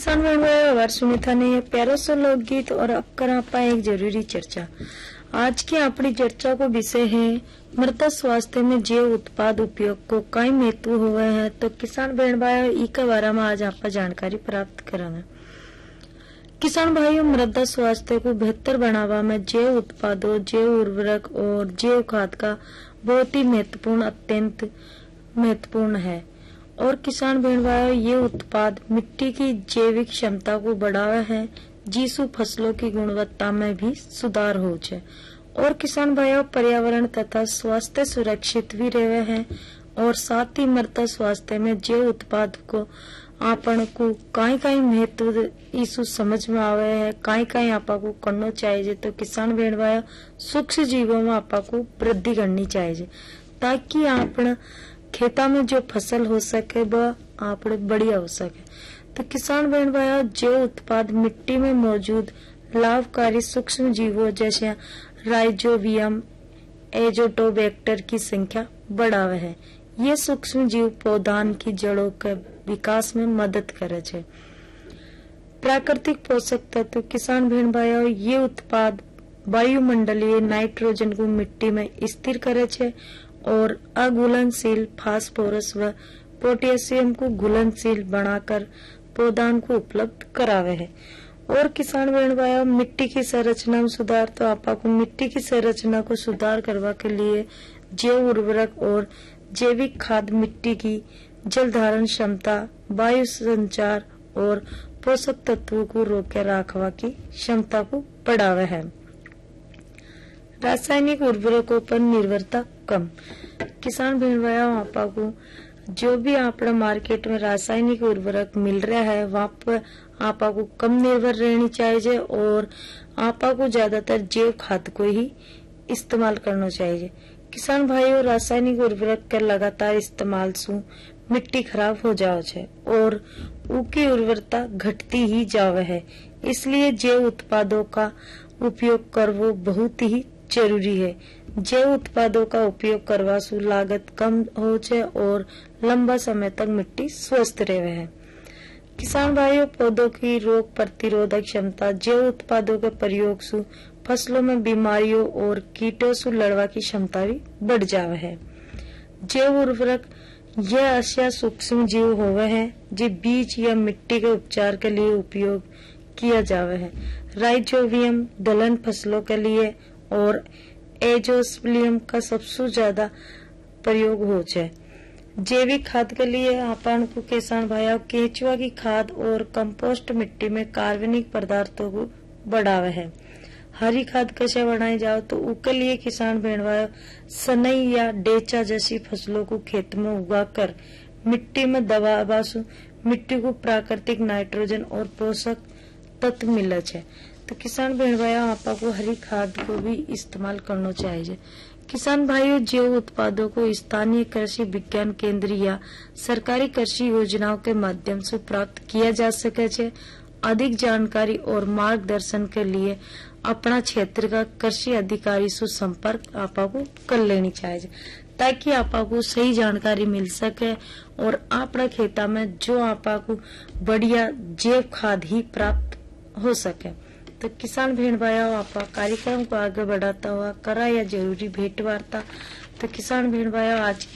किसान भाई सुनी था ने प्यारो सो लोकगीत और अब करा आपा एक जरूरी चर्चा। आज की अपनी चर्चा को विषय है मृदा स्वास्थ्य में जैव उत्पाद उपयोग को कई महत्व हुए हैं। तो किसान बहन भाई इसके बारे में आज आप जानकारी प्राप्त करांगे। किसान भाइयों, मृदा स्वास्थ्य को बेहतर बनावा में जैव उत्पादों, जैव उर्वरक और जैव खाद का बहुत ही अत्यंत महत्वपूर्ण है। और किसान बहन भाइयों, ये उत्पाद मिट्टी की जैविक क्षमता को बढ़ावा है, जिससे फसलों की गुणवत्ता में भी सुधार हो जाए। और किसान भाइयों, पर्यावरण तथा स्वास्थ्य सुरक्षित भी रहे हैं। और साथ ही मृदा स्वास्थ्य में जैव उत्पाद को आपन को कई महत्व इसु समझ में आवे है, कई आपा को करना चाहिए। तो किसान बहन भाइयों, सूक्ष्म जीवों में आपा को वृद्धि करनी चाहिए ताकि आपन खेता में जो फसल हो सके वह आपड़े बढ़िया हो सके। तो किसान बहन भाइयों, जैव उत्पाद मिट्टी में मौजूद लाभकारी सूक्ष्म जीवों जैसे राइजोबियम, एजोटोबैक्टर की संख्या बढ़ावे है। ये सूक्ष्म जीव पौधान की जड़ों के विकास में मदद करे छे। प्राकृतिक पोषक तत्व किसान बहन भाइयों, ये उत्पाद वायुमंडलीय नाइट्रोजन को मिट्टी में स्थिर करे छे और अघुलनशील फास्फोरस व पोटेशियम को घुलनशील बनाकर पौधान को उपलब्ध करावे है। और किसान बहन भाइयों, मिट्टी की संरचना में सुधार। तो आपा को मिट्टी की संरचना को सुधार करवा के लिए जैव उर्वरक और जैविक खाद मिट्टी की जल धारण क्षमता, वायु संचार और पोषक तत्वों को रोके रखवा की क्षमता को बढ़ावे है। रासायनिक उर्वरकों पर निर्भरता कम। किसान बहन भाइयों, आपा को जो भी आपड़ा मार्केट में रासायनिक उर्वरक मिल रहा है वहाँ पर आपा को कम निर्भर रहनी चाहिए और आपा को ज्यादातर जैव खाद को ही इस्तेमाल करना चाहिए। किसान भाइयों, रासायनिक उर्वरक के लगातार इस्तेमाल से मिट्टी खराब हो जावे है और उसकी उर्वरता घटती ही जावे है। इसलिए जैव उत्पादों का उपयोग करना बहुत ही जरूरी है। जैव उत्पादों का उपयोग करवा से लागत कम हो जाए और लंबा समय तक मिट्टी स्वस्थ रहे है। किसान भाइयों, पौधों की रोग प्रतिरोधक क्षमता जैव उत्पादों के प्रयोग से फसलों में बीमारियों और कीटों से लड़वा की क्षमता भी बढ़ जावे है। जैव उर्वरक यह अश्या सूक्ष्म जीव होवे है जो बीज या मिट्टी के उपचार के लिए उपयोग किया जावे है। राइजोबियम दलहन फसलों के लिए और एजोस्पिलियम का सबसे ज्यादा प्रयोग हो जाए। जैविक खाद के लिए अपन को किसान भाइयों, केचुआ की खाद और कंपोस्ट मिट्टी में कार्बनिक पदार्थों को बढ़ावे है। हरी खाद कैसे बनाई जाओ तो उसके लिए किसान बहन भाइयों, सनई या डेचा जैसी फसलों को खेत में उगाकर मिट्टी में दबावा से मिट्टी को प्राकृतिक नाइट्रोजन और पोषक तत्व मिले है। तो किसान बहन भाइयों, आपा को हरी खाद को भी इस्तेमाल करना चाहिए। किसान भाइयों, जैव उत्पादों को स्थानीय कृषि विज्ञान केंद्र या सरकारी कृषि योजनाओं के माध्यम से प्राप्त किया जा सके छे। अधिक जानकारी और मार्गदर्शन के लिए अपना क्षेत्र का कृषि अधिकारी से संपर्क आपा को कर लेनी चाहिए ताकि आपा को सही जानकारी मिल सके और अपना खेता में जो आपा को बढ़िया जैव खाद ही प्राप्त हो सके। तो किसान बहन भाइयों, आपा कार्यक्रम को आगे बढ़ाता हुआ करा या जरूरी भेंट वार्ता। तो किसान बहन भाइयों, आज